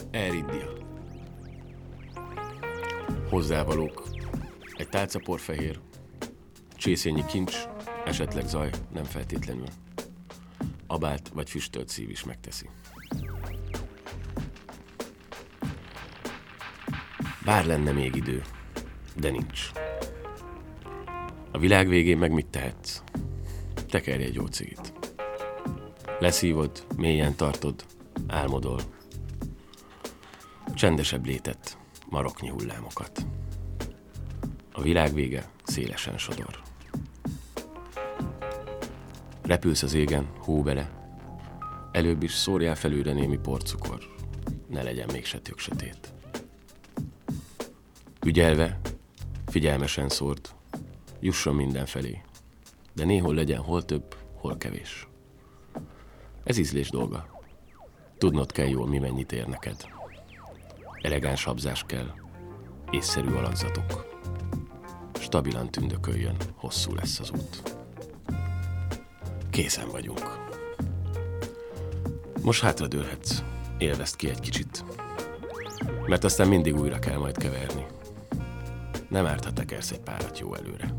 Air India. Hozzávalók. Egy tálca porfehér, csészényi kincs, esetleg zaj, nem feltétlenül. Abált vagy füstölt szív is megteszi. Bár lenne még idő, de nincs. A világ végén meg mit tehetsz? Tekerj egy jó cigit. Leszívod, mélyen tartod, álmodol. Csendesebb létet, maroknyi hullámokat. A világ vége szélesen sodor. Repülsz az égen, hó bele. Előbb is szórjál felülre némi porcukor. Ne legyen mégse tök sötét. Ügyelve, figyelmesen szórt, jusson mindenfelé. De néhol legyen hol több, hol kevés. Ez ízlés dolga. Tudnod kell jól, mi mennyit ér neked. Elegáns habzás kell, észszerű alakzatok. Stabilan tündököljön, hosszú lesz az út. Készen vagyunk. Most hátradőlhetsz, élvezd ki egy kicsit. Mert aztán mindig újra kell majd keverni. Nem árt, ha tekersz egy párat jó előre.